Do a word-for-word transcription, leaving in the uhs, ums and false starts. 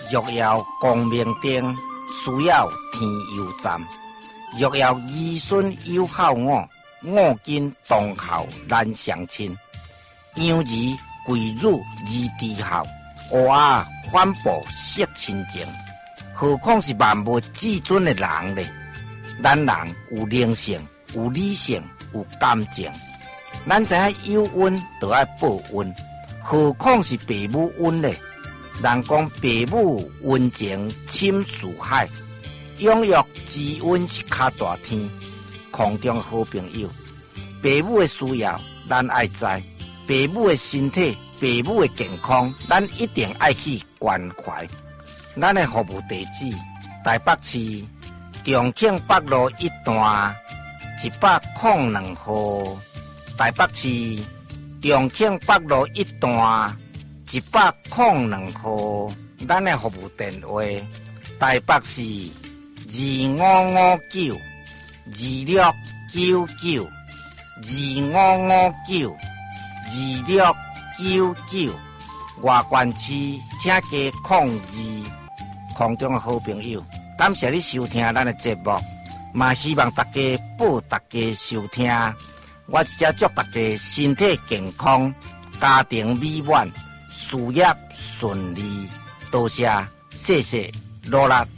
若要光明灯，需要天佑站。若要儿孙有孝我，我今当孝难相亲。养儿贵辱而知孝，学啊反哺惜亲情。何况是万物至尊的人呢？咱人有灵性，有理性，有感情。咱知影有恩就要报恩，何况是父母恩呢？人讲父母恩情深似海，养育之恩是较大天。空中好朋友，父母的需要咱爱知，父母的身体、父母的健康，咱一定爱去关怀。咱的服务地址：台北市重庆北路一段一百零两号。台北市重庆北路一段一百零两号。咱的服务电话：台北市二五五九二六九九二五五九二六九九。外县市请加零二。空中的好朋友，感谢你收听咱的节目，嘛希望大家报大家收听。我只祝大家身体健康，家庭美满，事业顺利。多谢，谢谢，罗拉。